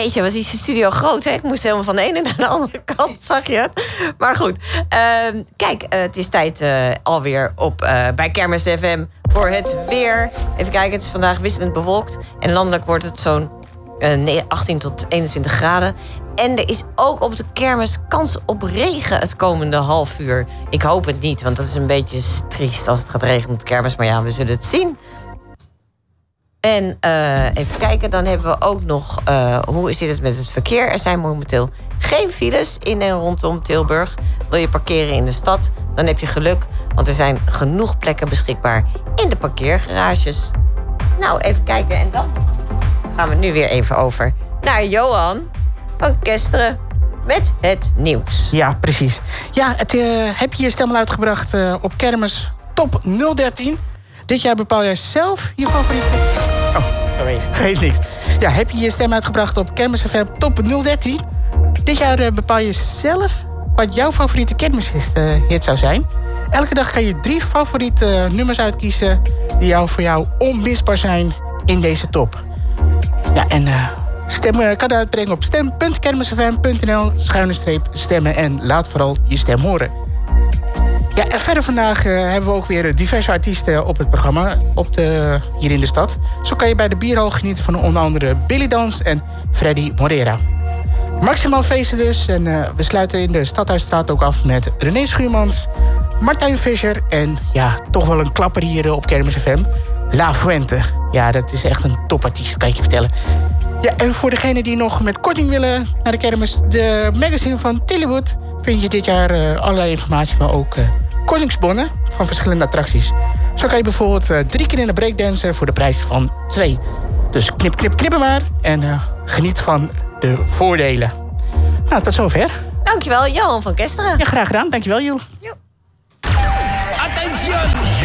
Jeetje, was die studio groot, hè? Ik moest helemaal van de ene naar de andere kant, zag je het? Maar goed, kijk, het is tijd alweer bij Kermis FM voor het weer. Even kijken, het is vandaag wisselend bewolkt. En landelijk wordt het zo'n 18 tot 21 graden. En er is ook op de kermis kans op regen het komende half uur. Ik hoop het niet, want dat is een beetje triest als het gaat regenen op de kermis. Maar ja, we zullen het zien. En even kijken, dan hebben we ook nog... hoe zit het met het verkeer? Er zijn momenteel geen files in en rondom Tilburg. Wil je parkeren in de stad, dan heb je geluk. Want er zijn genoeg plekken beschikbaar in de parkeergarages. Nou, even kijken. En dan gaan we nu weer even over naar Johan van Kesteren met het nieuws. Ja, precies. Ja, heb je je stem al uitgebracht op Kermis Top 013. Dit jaar bepaal jij zelf je favoriete... Oh, sorry. Geeft niks. Ja, heb je je stem uitgebracht op Kermis FM Top 013? Dit jaar bepaal je zelf wat jouw favoriete kermishit zou zijn. Elke dag kan je 3 favoriete nummers uitkiezen die voor jou onmisbaar zijn in deze top. Ja, en stem kan uitbrengen op stem.kermisfm.nl/stemmen en laat vooral je stem horen. Ja, en verder vandaag hebben we ook weer diverse artiesten op het programma hier in de stad. Zo kan je bij de Bierhal genieten van onder andere Billy Dans en Freddy Morera. Maximaal feesten dus. En we sluiten in de Stadhuisstraat ook af met René Schuurmans, Martijn Visser en ja, toch wel een klapper hier op Kermis FM. La Fuente. Ja, dat is echt een topartiest, kan ik je vertellen. Ja, en voor degenen die nog met korting willen naar de kermis, de magazine van Tillywood vind je dit jaar allerlei informatie, maar ook kortingsbonnen van verschillende attracties. Zo kan je bijvoorbeeld 3 keer in de breakdancer voor de prijs van 2. Dus knippen maar en geniet van de voordelen. Nou, tot zover. Dankjewel, Johan van Kesteren. Ja, graag gedaan. Dankjewel, Joel. Attention!